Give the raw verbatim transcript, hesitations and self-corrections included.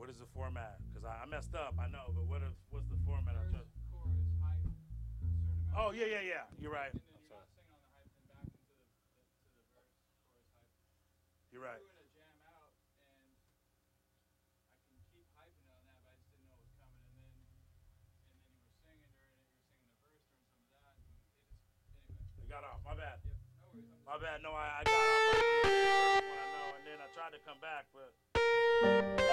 What is the format? Because I, I messed up. I know, but what is what's the format? I Verse, just. chorus, hype, a certain amount Oh of yeah, hype, yeah, yeah. You're right. and then I'm you're sorry. not singing on the hype, then back into the, the to the verse, chorus, hype. You're right. We're doing a jam out, and I can keep hyping on that, but I just didn't know it was coming. And then and then you were singing during it. You were singing the verse during some of that, and it just anyway. We got off. My bad. Yep. No worries. I'm My just bad. No, I, I got off right from the very first one. I know, and then I tried to come back, but.